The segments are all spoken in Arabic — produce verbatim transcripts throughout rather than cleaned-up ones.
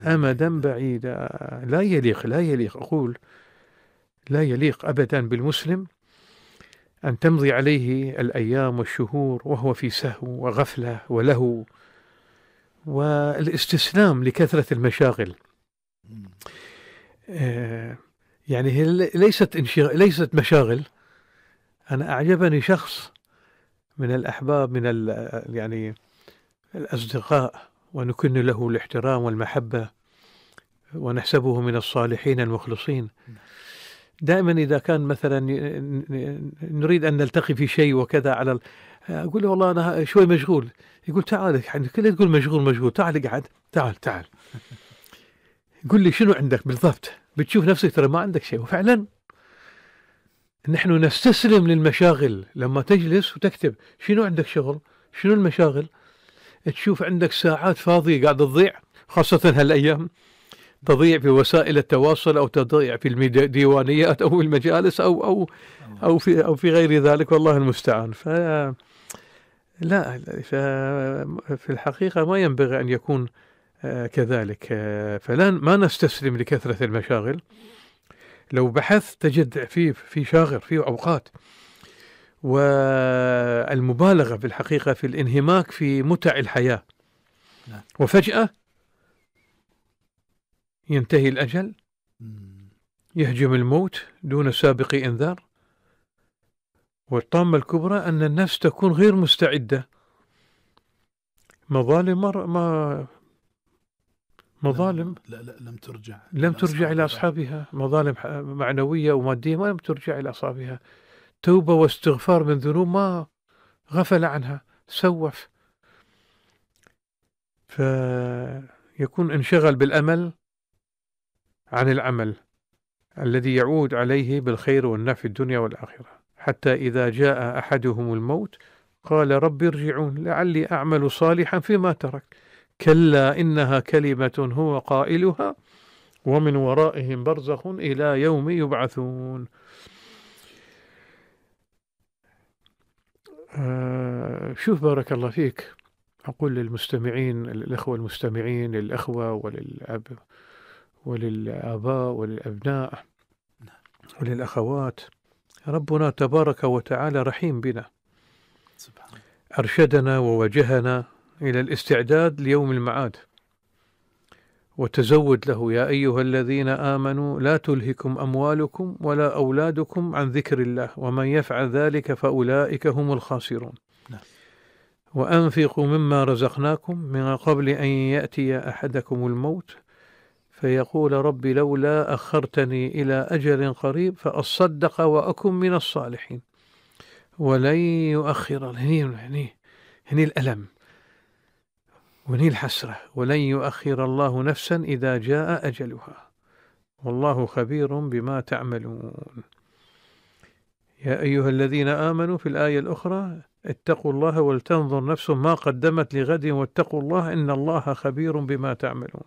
أمدا بعيدا. لا يليق لا يليق أقول لا يليق أبدا بالمسلم أن تمضي عليه الأيام والشهور وهو في سهو وغفلة ولهو والاستسلام لكثرة المشاغل. آه يعني هي ليست انشغ... ليست مشاغل. أنا أعجبني شخص من الأحباب من ال... يعني الأصدقاء، ونكن له الاحترام والمحبة ونحسبه من الصالحين المخلصين. دائما إذا كان مثلا نريد أن نلتقي في شيء وكذا على ال... أقول له والله أنا شوي مشغول. يقول تعال، يعني كل تقول مشغول مشغول، تعال اقعد، تعال تعال يقول لي شنو عندك بالضبط، بتشوف نفسك ترى ما عندك شيء. وفعلا نحن نستسلم للمشاغل. لما تجلس وتكتب شنو عندك شغل، شنو المشاغل، تشوف عندك ساعات فاضية قاعدة تضيع، خاصة هالأيام تضيع في وسائل التواصل أو تضيع في الديوانيات أو المجالس أو أو أو في أو في غير ذلك، والله المستعان. ف لا في الحقيقة ما ينبغي أن يكون كذلك. فلا ما نستسلم لكثرة المشاغل. لو بحث تجد في في شاغر في أوقات، والمبالغة في الحقيقة في الانهماك في متع الحياة، وفجأة ينتهي الأجل، يهجم الموت دون سابق إنذار. والطامة الكبرى أن النفس تكون غير مستعدة. مظالم مر... ما مظالم لا لا لم ترجع لم ترجع إلى أصحابها. مظالم معنوية ومادية ما لم ترجع إلى أصحابها. توبة واستغفار من ذنوب ما غفل عنها، سوف. فيكون انشغل بالأمل عن العمل الذي يعود عليه بالخير والنفع في الدنيا والآخرة، حتى إذا جاء أحدهم الموت قال رب ارجعون لعلي أعمل صالحا فيما ترك كلا إنها كلمة هو قائلها ومن ورائهم برزخ إلى يوم يبعثون. آه شوف بارك الله فيك، أقول للمستمعين، الإخوة المستمعين، للأخوة وللأب وللآباء وللأبناء وللأخوات، ربنا تبارك وتعالى رحيم بنا، أرشدنا ووجهنا إلى الاستعداد ليوم المعاد وتزود له. يا أيها الذين آمنوا لا تلهكم أموالكم ولا أولادكم عن ذكر الله ومن يفعل ذلك فأولئك هم الخاسرون. وأنفقوا مما رزقناكم من قبل أن يأتي أحدكم الموت فيقول رب لولا أخرتني إلى أجل قريب فأصدق وأكن من الصالحين ولن يؤخر. هني هني هني الألم وهني الحسرة. ولن يؤخر الله نفسا إذا جاء أجلها والله خبير بما تعملون. يا أيها الذين آمنوا في الآية الأخرى اتقوا الله ولتنظر نفس ما قدمت لغد واتقوا الله إن الله خبير بما تعملون.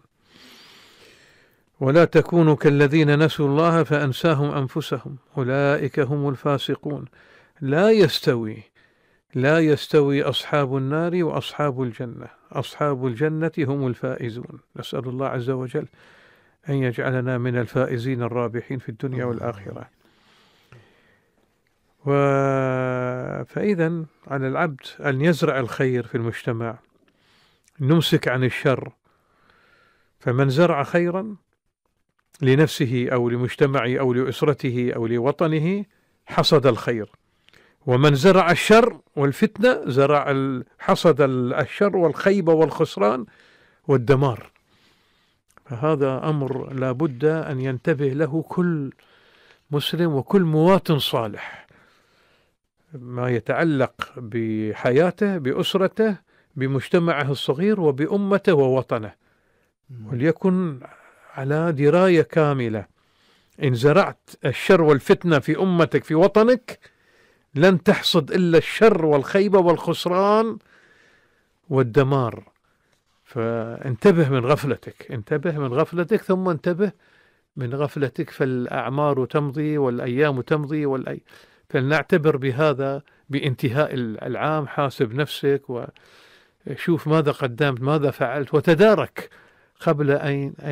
ولا تكونوا كالذين نسوا الله فأنساهم أنفسهم أولئك هم الفاسقون. لا يستوي لا يستوي أصحاب النار وأصحاب الجنة أصحاب الجنة هم الفائزون. نسأل الله عز وجل أن يجعلنا من الفائزين الرابحين في الدنيا والآخرة. و... فإذا على العبد أن يزرع الخير في المجتمع، نمسك عن الشر. فمن زرع خيرا لنفسه أو لمجتمعه أو لأسرته أو لوطنه حصد الخير، ومن زرع الشر والفتنة زرع حصد الشر والخيبة والخسران والدمار. فهذا أمر لا بد أن ينتبه له كل مسلم وكل مواطن صالح، ما يتعلق بحياته بأسرته بمجتمعه الصغير وبأمته ووطنه، وليكن على دراية كاملة. إن زرعت الشر والفتنة في أمتك في وطنك لن تحصد إلا الشر والخيبة والخسران والدمار. فانتبه من غفلتك، انتبه من غفلتك ثم انتبه من غفلتك. فالأعمار تمضي والأيام تمضي والأي... فلنعتبر بهذا بانتهاء العام. حاسب نفسك وشوف ماذا قدمت ماذا فعلت وتدارك قبل أن